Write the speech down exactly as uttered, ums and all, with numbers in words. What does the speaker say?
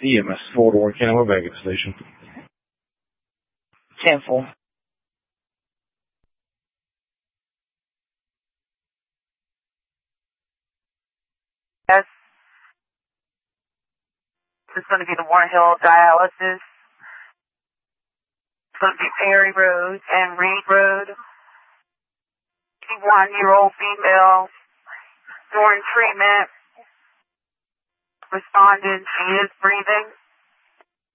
E M S four to one Kennewick Station. ten four. Yes. This is going to be the Warren Hill dialysis. It's going to be Perry Road and Reed Road. fifty-one-year-old female during treatment. Responded, she is breathing.